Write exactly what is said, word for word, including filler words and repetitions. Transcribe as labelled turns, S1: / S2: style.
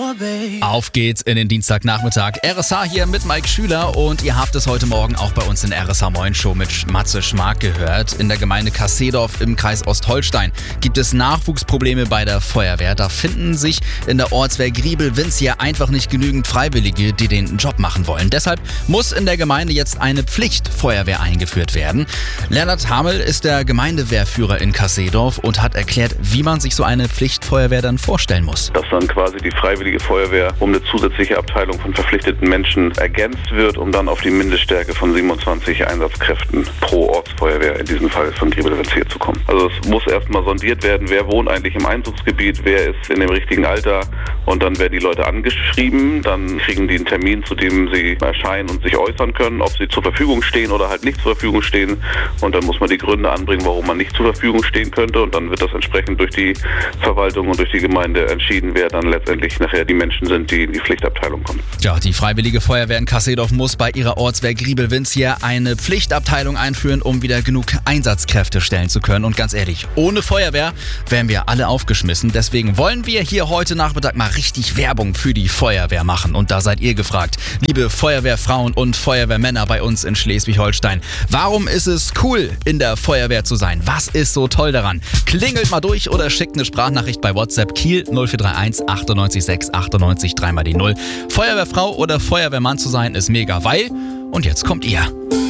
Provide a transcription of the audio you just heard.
S1: Auf geht's in den Dienstagnachmittag. R S H hier mit Mike Schüler und ihr habt es heute Morgen auch bei uns in der R S H Moin Show mit Matze Schmark gehört. In der Gemeinde Kassedorf im Kreis Ostholstein gibt es Nachwuchsprobleme bei der Feuerwehr. Da finden sich in der Ortswehr Griebel-Winzia einfach nicht genügend Freiwillige, die den Job machen wollen. Deshalb muss in der Gemeinde jetzt eine Pflichtfeuerwehr eingeführt werden. Lennart Hamel ist der Gemeindewehrführer in Kassedorf und hat erklärt, wie man sich so eine Pflichtfeuerwehr dann vorstellen muss.
S2: Dass dann quasi die Freiwillige Feuerwehr um eine zusätzliche Abteilung von verpflichteten Menschen ergänzt wird, um dann auf die Mindeststärke von siebenundzwanzig Einsatzkräften pro Ortsfeuerwehr, in diesem Fall von Griebel-Winzia, zu kommen. Also es muss erstmal sondiert werden, wer wohnt eigentlich im Einzugsgebiet, wer ist in dem richtigen Alter, und dann werden die Leute angeschrieben, dann kriegen die einen Termin, zu dem sie erscheinen und sich äußern können, ob sie zur Verfügung stehen oder halt nicht zur Verfügung stehen, und dann muss man die Gründe anbringen, warum man nicht zur Verfügung stehen könnte, und dann wird das entsprechend durch die Verwaltung und durch die Gemeinde entschieden, wer dann letztendlich nachher die Menschen sind, die in die Pflichtabteilung kommen.
S1: Ja, die Freiwillige Feuerwehr in Kassedorf muss bei ihrer Ortswehr Griebel-Winzia eine Pflichtabteilung einführen, um wieder genug Einsatzkräfte stellen zu können. Und ganz ehrlich, ohne Feuerwehr wären wir alle aufgeschmissen. Deswegen wollen wir hier heute Nachmittag mal richtig Werbung für die Feuerwehr machen. Und da seid ihr gefragt, liebe Feuerwehrfrauen und Feuerwehrmänner bei uns in Schleswig-Holstein. Warum ist es cool, in der Feuerwehr zu sein? Was ist so toll daran? Klingelt mal durch oder schickt eine Sprachnachricht bei WhatsApp Kiel null vier drei eins achtundneunzig sechs achtundneunzig drei mal die null. Feuerwehrfrau oder Feuerwehrmann zu sein ist mega, weil... Und jetzt kommt ihr.